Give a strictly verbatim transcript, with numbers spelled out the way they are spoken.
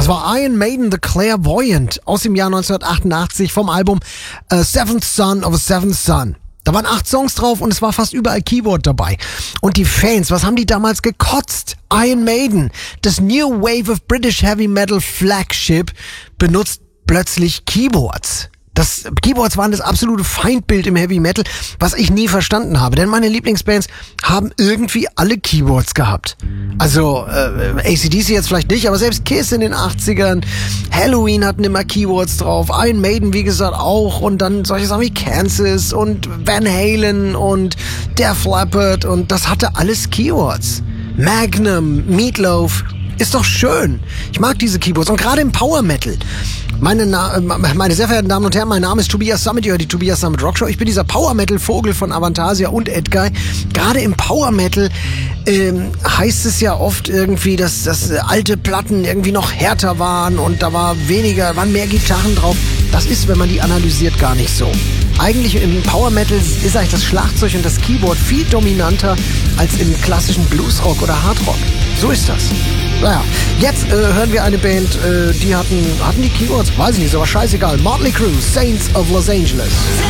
Das war Iron Maiden, The Clairvoyant aus dem Jahr neunzehnhundertachtundachtzig vom Album uh, Seventh Son of a Seventh Son. Da waren acht Songs drauf und es war fast überall Keyboard dabei. Und die Fans, was haben die damals gekotzt? Iron Maiden, das New Wave of British Heavy Metal Flagship, benutzt plötzlich Keyboards. Das Keyboards waren das absolute Feindbild im Heavy Metal, was ich nie verstanden habe. Denn meine Lieblingsbands haben irgendwie alle Keyboards gehabt. Also äh, A C D C jetzt vielleicht nicht, aber selbst Kiss in den achtzigern, Halloween hatten immer Keyboards drauf, Iron Maiden wie gesagt auch und dann solche Sachen wie Kansas und Van Halen und Def Leppard und das hatte alles Keyboards. Magnum, Meatloaf, ist doch schön. Ich mag diese Keyboards und gerade im Power Metal. Meine, Na- meine sehr verehrten Damen und Herren, mein Name ist Tobias Summit, ihr hört die Tobias Summit Rockshow. Ich bin dieser Power-Metal-Vogel von Avantasia und Edguy. Gerade im Power-Metal ähm, heißt es ja oft irgendwie, dass, dass alte Platten irgendwie noch härter waren und da war weniger, waren mehr Gitarren drauf. Das ist, wenn man die analysiert, gar nicht so. Eigentlich im Power-Metal ist eigentlich das Schlagzeug und das Keyboard viel dominanter als im klassischen Bluesrock oder Hardrock. So ist das. Naja, jetzt äh, hören wir eine Band, äh, die hatten, hatten die Keyboards? Weiß ich nicht, ist aber scheißegal. Motley Crue, Saints of Los Angeles.